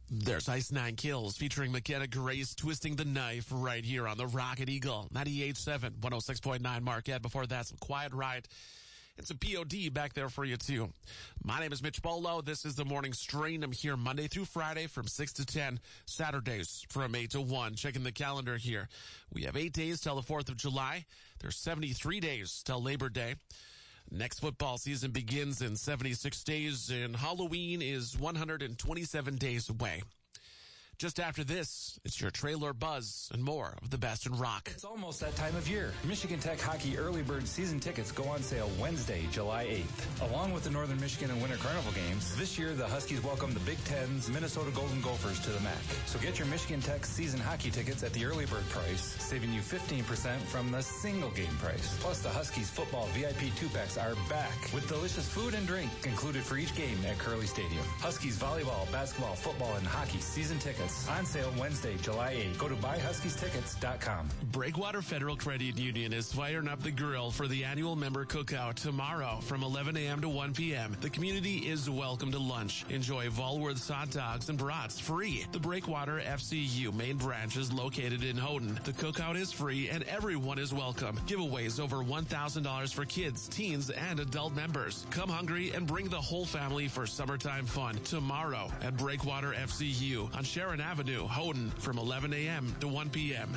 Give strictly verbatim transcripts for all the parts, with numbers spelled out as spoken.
There's Ice Nine Kills featuring McKenna Grace twisting the knife right here on the Rocket Eagle. ninety-eight point seven, one oh six point nine Marquette. Before that, some Quiet Riot. It's a P O D back there for you, too. My name is Mitch Bolo. This is the Morning Strain. I'm here Monday through Friday from six to ten, Saturdays from eight to one. Checking the calendar here. We have eight days till the fourth of July. There's seventy-three days till Labor Day. Next football season begins in seventy-six days, and Halloween is one hundred twenty-seven days away. Just after this, it's your Trailer Buzz and more of the best in rock. It's almost that time of year. Michigan Tech Hockey Early Bird season tickets go on sale Wednesday, July eighth. Along with the Northern Michigan and Winter Carnival games, this year the Huskies welcome the Big Ten's Minnesota Golden Gophers to the M A C. So get your Michigan Tech season hockey tickets at the early bird price, saving you fifteen percent from the single game price. Plus, the Huskies football V I P two-packs are back with delicious food and drink included for each game at Curley Stadium. Huskies volleyball, basketball, football, and hockey season tickets on sale Wednesday, July eighth. Go to buy huskies tickets dot com. Breakwater Federal Credit Union is firing up the grill for the annual member cookout tomorrow from eleven a.m. to one p.m. The community is welcome to lunch. Enjoy Volworth's hot dogs and brats free. The Breakwater F C U main branch is located in Houghton. The cookout is free and everyone is welcome. Giveaways over one thousand dollars for kids, teens, and adult members. Come hungry and bring the whole family for summertime fun tomorrow at Breakwater F C U on Sharon Avenue, Houghton, from eleven a.m. to one p.m.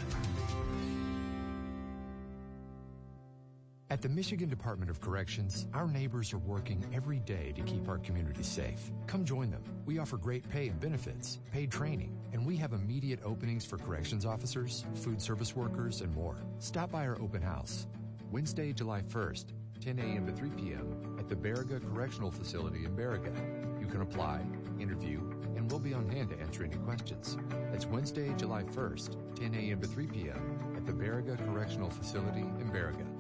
At the Michigan Department of Corrections, our neighbors are working every day to keep our community safe. Come join them. We offer great pay and benefits, paid training, and we have immediate openings for corrections officers, food service workers, and more. Stop by our open house, Wednesday, July first, ten a.m. to three p.m. at the Baraga Correctional Facility in Baraga. You can apply, interview, and we'll be on hand to answer any questions. That's Wednesday, July first, ten a.m. to three p.m. at the Baraga Correctional Facility in Baraga.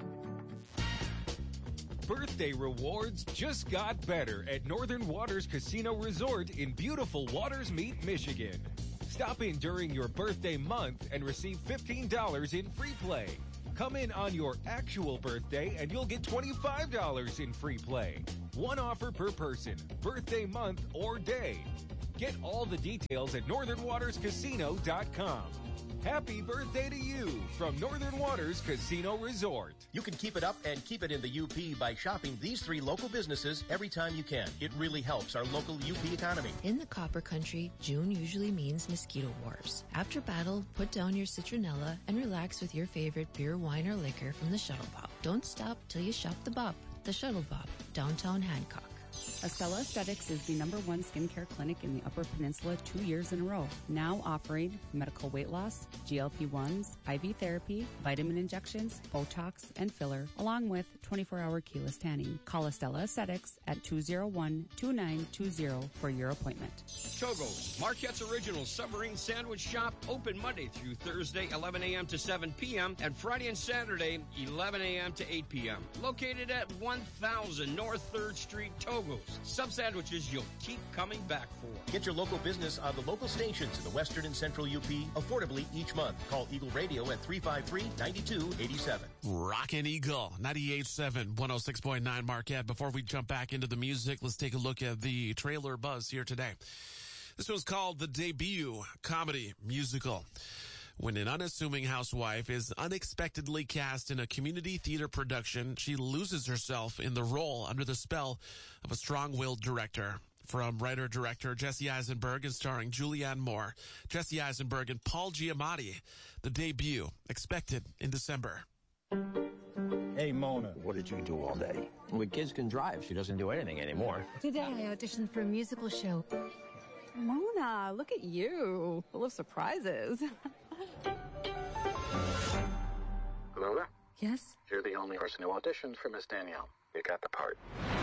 Birthday rewards just got better at Northern Waters Casino Resort in beautiful Waters Meet, Michigan. Stop in during your birthday month and receive fifteen dollars in free play. Come in on your actual birthday and you'll get twenty-five dollars in free play. One offer per person, birthday month or day. Get all the details at northern waters casino dot com. Happy birthday to you from Northern Waters Casino Resort. You can keep it up and keep it in the U P by shopping these three local businesses every time you can. It really helps our local U P economy. In the Copper Country, June usually means mosquito wars. After battle, put down your citronella and relax with your favorite beer, wine, or liquor from the Shuttle Bop. Don't stop till you shop the Bop. The Shuttle Bop, downtown Hancock. Estella Aesthetics is the number one skincare clinic in the Upper Peninsula two years in a row. Now offering medical weight loss, G L P ones, I V therapy, vitamin injections, Botox, and filler, along with twenty-four hour keyless tanning. Call Estella Aesthetics at two oh one, two nine two oh for your appointment. Togo's, Marquette's original submarine sandwich shop, open Monday through Thursday, eleven a.m. to seven p.m. and Friday and Saturday, eleven a.m. to eight p.m. Located at one thousand North third Street, Togo's. Some sandwiches you'll keep coming back for. Get your local business on the local stations in the Western and Central U P affordably each month. Call Eagle Radio at three five three, nine two eight seven. Rockin' Eagle, ninety-eight point seven, one oh six point nine Marquette. Before we jump back into the music, let's take a look at the Trailer Buzz here today. This was called the Debut Comedy Musical. When an unassuming housewife is unexpectedly cast in a community theater production, she loses herself in the role under the spell of a strong-willed director. From writer-director Jesse Eisenberg and starring Julianne Moore, Jesse Eisenberg and Paul Giamatti. The Debut, expected in December. Hey, Mona. What did you do all day? Well, kids can drive. She doesn't do anything anymore. Today I auditioned for a musical show. Mona, look at you. Full of surprises. Hello there? Yes? You're the only person who auditioned for Miss Danielle. You got the part.